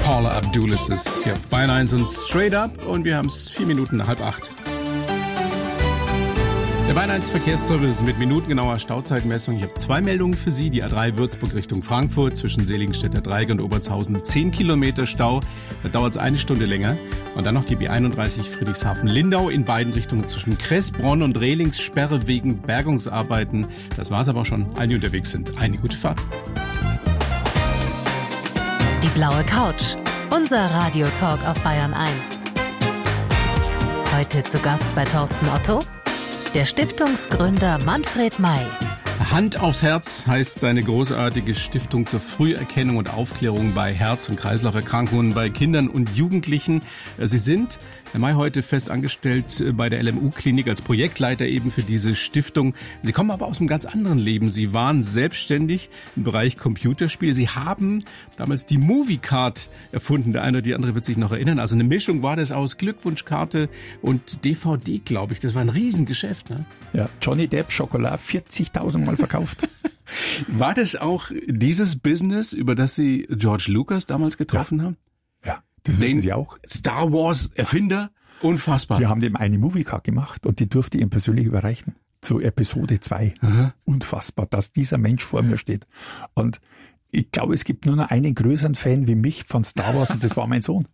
Paula Abdul ist es hier auf Bayern 1 und Straight Up und wir haben es 7:04 Minuten. Der Bayern 1 Verkehrsservice mit minutengenauer Stauzeitmessung. Ich habe 2 Meldungen für Sie. Die A3 Würzburg Richtung Frankfurt zwischen Seligenstädter Dreieck und Obertshausen 10 Kilometer Stau. Da dauert es 1 Stunde länger. Und dann noch die B31 Friedrichshafen-Lindau in beiden Richtungen zwischen Kressbronn und Rehlingssperre wegen Bergungsarbeiten. Das war's aber schon. Einige unterwegs sind. Eine gute Fahrt. Die blaue Couch. Unser Radiotalk auf Bayern 1. Heute zu Gast bei Thorsten Otto, der Stiftungsgründer Manfred May. Hand aufs Herz heißt seine großartige Stiftung zur Früherkennung und Aufklärung bei Herz- und Kreislauferkrankungen bei Kindern und Jugendlichen. Sie sind, Herr May, heute fest angestellt bei der LMU-Klinik als Projektleiter eben für diese Stiftung. Sie kommen aber aus einem ganz anderen Leben. Sie waren selbstständig im Bereich Computerspiele. Sie haben damals die Movie-Card erfunden. Der eine oder die andere wird sich noch erinnern. Also eine Mischung war das aus Glückwunschkarte und DVD, glaube ich. Das war ein Riesengeschäft, ne? Ja, Johnny Depp Schokolade 40.000 Mal verkauft. War das auch dieses Business, über das Sie George Lucas damals getroffen haben? Ja, das wissen Sie auch. Star Wars Erfinder, unfassbar. Wir haben dem eine Movie-Card gemacht und die durfte ich ihm persönlich überreichen. Zu Episode 2. Aha. Unfassbar, dass dieser Mensch vor mir steht. Und ich glaube, es gibt nur noch einen größeren Fan wie mich von Star Wars und das war mein Sohn.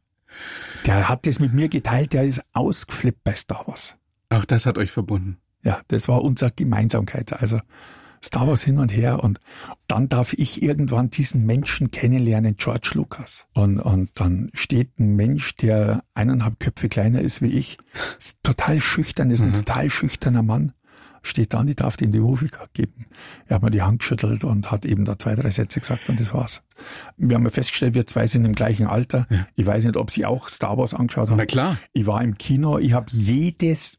Der hat das mit mir geteilt, der ist ausgeflippt bei Star Wars. Ach, das hat euch verbunden. Ja, das war unsere Gemeinsamkeit. Also Star Wars hin und her und dann darf ich irgendwann diesen Menschen kennenlernen, George Lucas. Und dann steht ein Mensch, der 1,5 Köpfe kleiner ist wie ich, ist total schüchtern, ist ein total schüchterner Mann, steht da und ich darf ihm die Movie-Card geben. Er hat mir die Hand geschüttelt und hat eben da 2, 3 Sätze gesagt und das war's. Wir haben ja festgestellt, wir 2 sind im gleichen Alter. Ja. Ich weiß nicht, ob Sie auch Star Wars angeschaut haben. Na klar. Ich war im Kino, ich habe jedes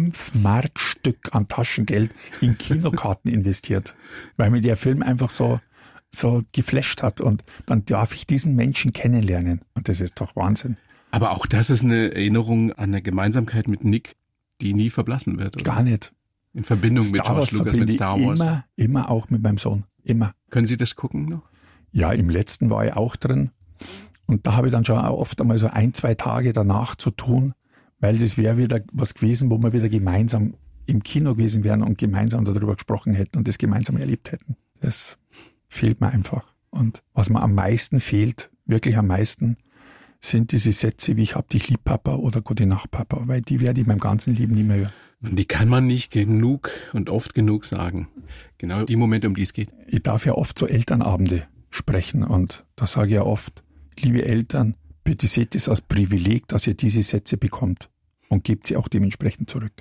5-Mark-Stück an Taschengeld in Kinokarten investiert, weil mir der Film einfach so geflasht hat und dann darf ich diesen Menschen kennenlernen und das ist doch Wahnsinn. Aber auch das ist eine Erinnerung an eine Gemeinsamkeit mit Nick, die nie verblassen wird, oder? Gar nicht. In Verbindung mit George Lucas, mit Star Wars. Immer auch mit meinem Sohn. Immer. Können Sie das gucken noch? Ja, im letzten war ich auch drin. Und da habe ich dann schon auch oft einmal so 1, 2 Tage danach zu tun, weil das wäre wieder was gewesen, wo wir wieder gemeinsam im Kino gewesen wären und gemeinsam darüber gesprochen hätten und das gemeinsam erlebt hätten. Das fehlt mir einfach. Und was mir am meisten fehlt, wirklich am meisten, sind diese Sätze wie ich hab dich lieb, Papa oder Gute Nacht, Papa, weil die werde ich meinem ganzen Leben nie mehr hören. Und die kann man nicht genug und oft genug sagen. Genau die Momente, um die es geht. Ich darf ja oft so Elternabende sprechen und da sage ich ja oft, liebe Eltern, bitte seht es als Privileg, dass ihr diese Sätze bekommt und gebt sie auch dementsprechend zurück.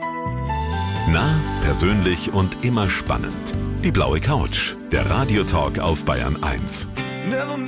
Nah, persönlich und immer spannend. Die blaue Couch, der Radiotalk auf Bayern 1.